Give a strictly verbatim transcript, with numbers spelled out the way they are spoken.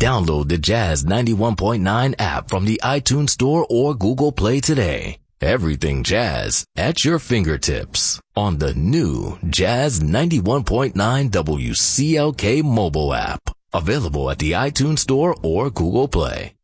Download the Jazz ninety-one point nine app from the iTunes Store or Google Play today. Everything Jazz at your fingertips on the new Jazz ninety-one point nine W C L K mobile app. Available at the iTunes Store or Google Play.